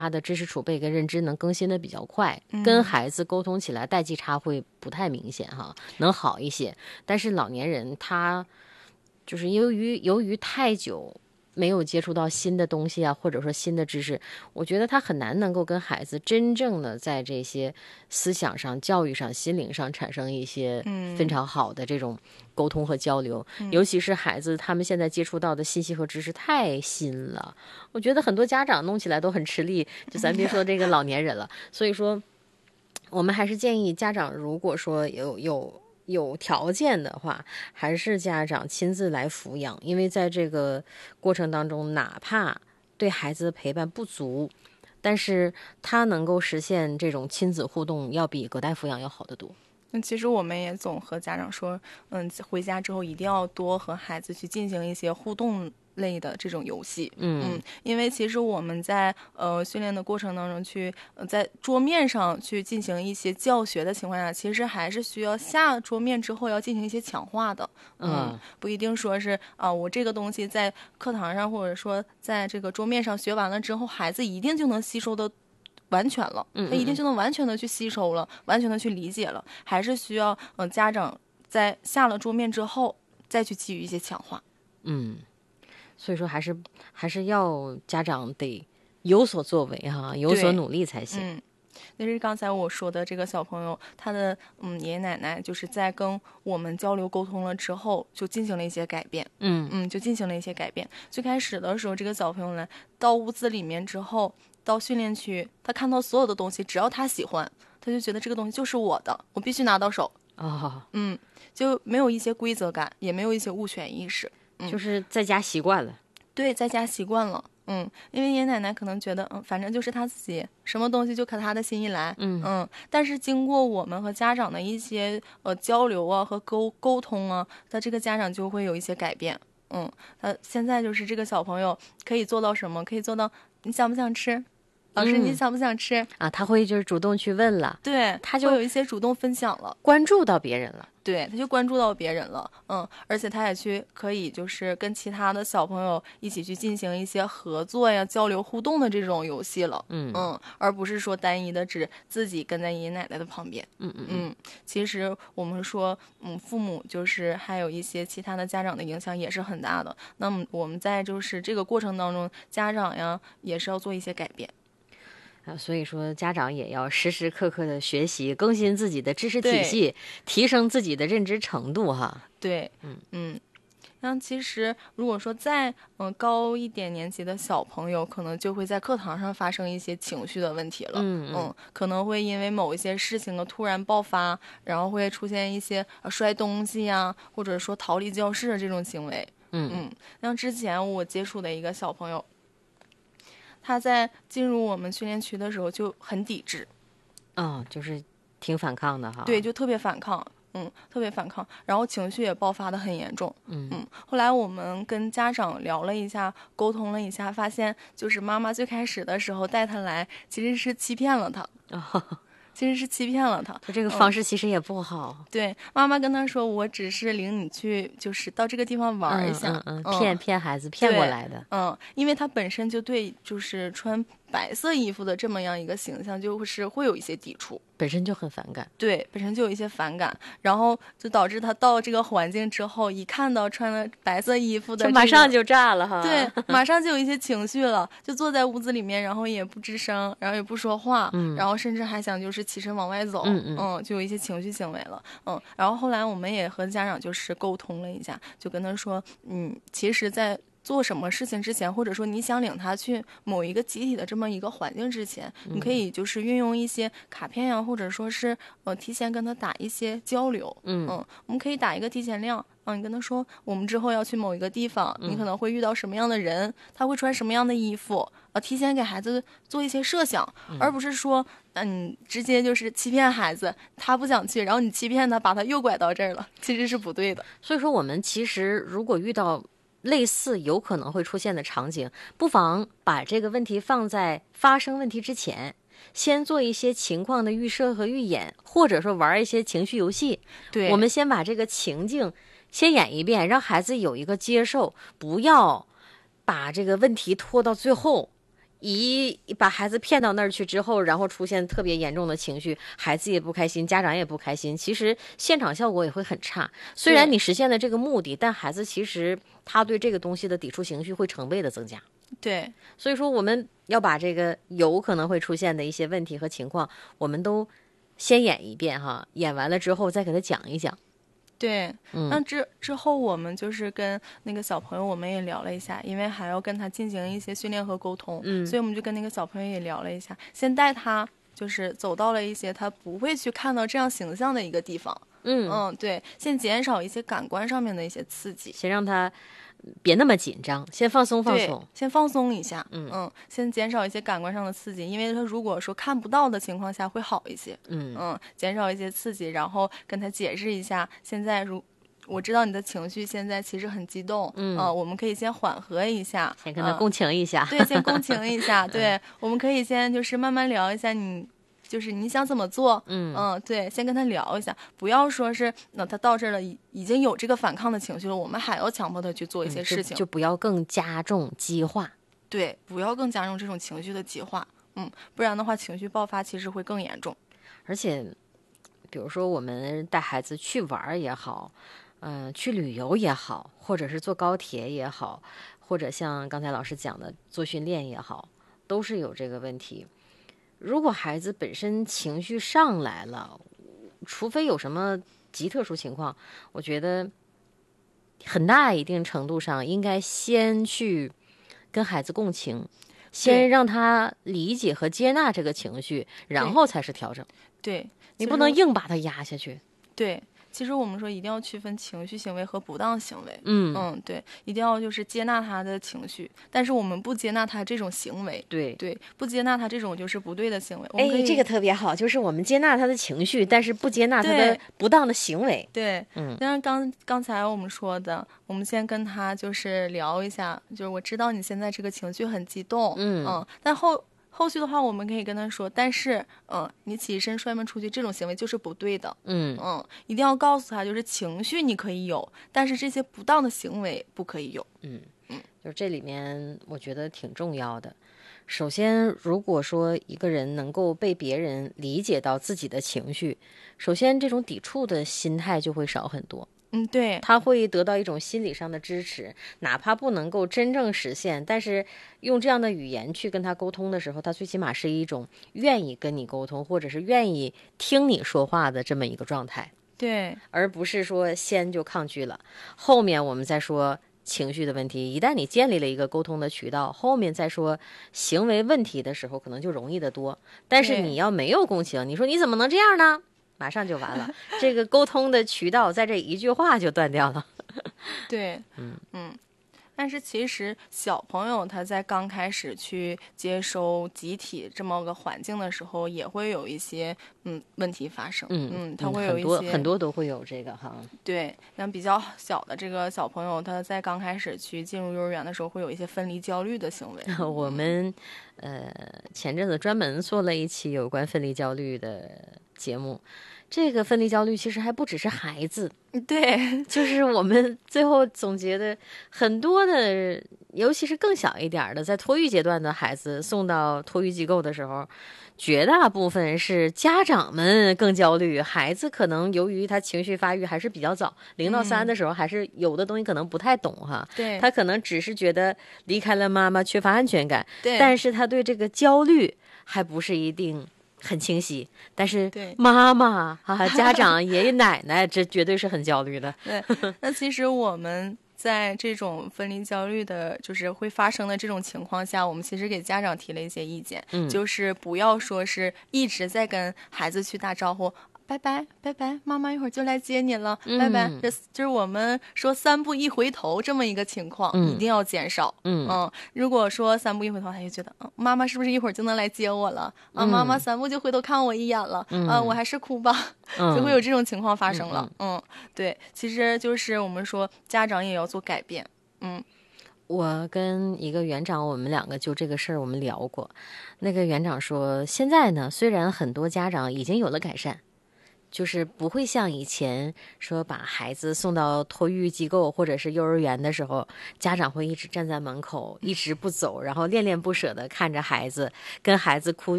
他的知识储备跟认知能更新的比较快，跟孩子沟通起来代际差会不太明显哈，能好一些。但是老年人他就是由于太久没有接触到新的东西啊，或者说新的知识，我觉得他很难能够跟孩子真正的在这些思想上、教育上、心灵上产生一些非常好的这种沟通和交流。尤其是孩子他们现在接触到的信息和知识太新了，我觉得很多家长弄起来都很吃力，就咱别说这个老年人了。所以说我们还是建议家长，如果说有条件的话，还是家长亲自来抚养，因为在这个过程当中，哪怕对孩子的陪伴不足，但是他能够实现这种亲子互动，要比隔代抚养要好得多。 其实我们也总和家长说，回家之后一定要多和孩子去进行一些互动类的这种游戏。因为其实我们在训练的过程当中在桌面上去进行一些教学的情况下，其实还是需要下桌面之后要进行一些强化的。不一定说是我这个东西在课堂上或者说在这个桌面上学完了之后，孩子一定就能吸收的完全了，他一定就能完全的去吸收了，完全的去理解了，还是需要家长在下了桌面之后再去给予一些强化。 所以说还是要家长得有所作为哈，有所努力才行。 那是刚才我说的这个小朋友，他的爷爷奶奶就是在跟我们交流沟通了之后，就进行了一些改变。就进行了一些改变。最开始的时候，这个小朋友呢到屋子里面之后，到训练区，他看到所有的东西，只要他喜欢，他就觉得这个东西就是我的，我必须拿到手。就没有一些规则感，也没有一些物权意识。 就是在家习惯了。 对，在家习惯了。因为爷爷奶奶可能觉得反正就是他自己，什么东西就可他的心意来。但是经过我们和家长的一些交流啊和沟通啊，他这个家长就会有一些改变。他现在就是这个小朋友可以做到什么？可以做到你想不想吃？老师，你想不想吃啊？他会就是主动去问了， 对，他就有一些主动分享了， 关注到别人了。 对，他就关注到别人了。而且他也可以就是跟其他的小朋友一起去进行一些合作呀、交流互动的这种游戏了。而不是说单一的只自己跟在爷爷奶奶的旁边。其实我们说，父母就是还有一些其他的家长的影响也是很大的。那么我们在就是这个过程当中，家长呀也是要做一些改变。 所以说家长也要时时刻刻的学习，更新自己的知识体系，提升自己的认知程度哈。 对，那其实如果说再高一点年级的小朋友，可能就会在课堂上发生一些情绪的问题了。可能会因为某一些事情的突然爆发，然后会出现一些摔东西呀，或者说逃离教室的这种行为。像之前我接触的一个小朋友，他在进入我们训练区的时候就很抵制。 就是挺反抗的哈。 对，就特别反抗。特别反抗，然后情绪也爆发的很严重。后来我们跟家长聊了一下，沟通了一下，发现就是妈妈最开始的时候带他来，其实是欺骗了他。其实是欺骗了他， 这个方式其实也不好。 对，妈妈跟他说，我只是领你去，就是到这个地方玩一下。 骗孩子骗过来的。 因为他本身就对就是穿白色衣服的这么样一个形象，就是会有一些抵触， 本身就很反感。 对，本身就有一些反感，然后就导致他到这个环境之后，一看到穿了白色衣服的、 马上就炸了哈。 对，马上就有一些情绪了，就坐在屋子里面，然后也不吱声，然后也不说话，然后甚至还想就是起身往外走。就有一些情绪行为了。然后后来我们也和家长就是沟通了一下，就跟他说，其实在做什么事情之前，或者说你想领他去某一个集体的这么一个环境之前，你可以就是运用一些卡片呀，或者说是提前跟他打一些交流。我们可以打一个提前量。你跟他说我们之后要去某一个地方，你可能会遇到什么样的人，他会穿什么样的衣服，提前给孩子做一些设想，而不是说你直接就是欺骗孩子，他不想去，然后你欺骗他，把他诱拐到这儿了，其实是不对的。 所以说我们其实如果遇到类似有可能会出现的场景，不妨把这个问题放在发生问题之前，先做一些情况的预设和预演，或者说玩一些情绪游戏。 对， 我们先把这个情境先演一遍，让孩子有一个接受，不要把这个问题拖到最后， 把孩子骗到那儿去之后，然后出现特别严重的情绪，孩子也不开心，家长也不开心，其实现场效果也会很差。虽然你实现了这个目的，但孩子其实他对这个东西的抵触情绪会成倍的增加。 对， 所以说我们要把这个有可能会出现的一些问题和情况，我们都先演一遍哈，演完了之后再给他讲一讲。 对，那之后我们就是跟那个小朋友，我们也聊了一下，因为还要跟他进行一些训练和沟通，所以我们就跟那个小朋友也聊了一下，先带他就是走到了一些他不会去看到这样形象的一个地方，对，先减少一些感官上面的一些刺激， 先让他别那么紧张，先放松放松， 先放松一下，先减少一些感官上的刺激，因为他如果说看不到的情况下会好一些，减少一些刺激，然后跟他解释一下，现在我知道你的情绪现在其实很激动，我们可以先缓和一下， 先跟他共情一下， 对，先共情一下，对，我们可以先就是慢慢聊一下就是你想怎么做，对，先跟他聊一下，不要说是他到这儿了已经有这个反抗的情绪了，我们还要强迫他去做一些事情， 就不要更加重激化， 对，不要更加重这种情绪的激化，不然的话情绪爆发其实会更严重。 而且比如说我们带孩子去玩也好，去旅游也好，或者是坐高铁也好，或者像刚才老师讲的做训练也好，都是有这个问题。如果孩子本身情绪上来了，除非有什么极特殊情况，我觉得很大一定程度上应该先去跟孩子共情，先让他理解和接纳这个情绪，然后才是调整。 对， 你不能硬把他压下去。 对，其实我们说一定要区分情绪行为和不当行为。对，一定要就是接纳他的情绪，但是我们不接纳他这种行为。 对， 不接纳他这种就是不对的行为。 这个特别好，就是我们接纳他的情绪，但是不接纳他的不当的行为。 对，但是刚才我们说的，我们先跟他就是聊一下，就是我知道你现在这个情绪很激动，但后续的话，我们可以跟他说，但是，你起身摔门出去这种行为就是不对的，一定要告诉他，就是情绪你可以有，但是这些不当的行为不可以有， 就是这里面我觉得挺重要的。首先，如果说一个人能够被别人理解到自己的情绪，首先这种抵触的心态就会少很多。 对， 他会得到一种心理上的支持，哪怕不能够真正实现，但是用这样的语言去跟他沟通的时候，他最起码是一种愿意跟你沟通，或者是愿意听你说话的这么一个状态。 对， 而不是说先就抗拒了，后面我们再说情绪的问题。一旦你建立了一个沟通的渠道，后面再说行为问题的时候，可能就容易得多。但是你要没有共情，你说你怎么能这样呢？马上就完了，这个沟通的渠道在这一句话就断掉了。 对，但是其实小朋友他在刚开始去接收集体这么个环境的时候，也会有一些问题发生。他会有一些很多都会有这个哈。 对，像比较小的这个小朋友，他在刚开始去进入幼儿园的时候，会有一些分离焦虑的行为。 我们前阵子专门做了一期有关分离焦虑的节目。这个分离焦虑其实还不只是孩子， 对， 就是我们最后总结的很多的，尤其是更小一点的，在托育阶段的孩子送到托育机构的时候，绝大部分是家长们更焦虑，孩子可能由于他情绪发育还是比较早，0到3的时候还是有的东西可能不太懂哈， 对， 他可能只是觉得离开了妈妈缺乏安全感， 对， 但是他对这个焦虑还不是一定很清晰，但是对妈妈家长爷爷奶奶这绝对是很焦虑的。 对，那其实我们在这种分离焦虑的就是会发生的这种情况下，我们其实给家长提了一些意见，就是不要说是一直在跟孩子去打招呼，拜拜拜拜，妈妈一会儿就来接你了，拜拜。这就是我们说3步1回头这么一个情况，一定要减少。如果说3步1回头，他就觉得妈妈是不是一会儿就能来接我了啊？妈妈3步就回头看我一眼了，我还是哭吧，就会有这种情况发生了。对，其实就是我们说家长也要做改变。 我跟一个园长，我们2个就这个事儿我们聊过。那个园长说，现在呢，虽然很多家长已经有了改善， 就是不会像以前说把孩子送到托育机构或者是幼儿园的时候，家长会一直站在门口一直不走，然后恋恋不舍的看着孩子，跟孩子哭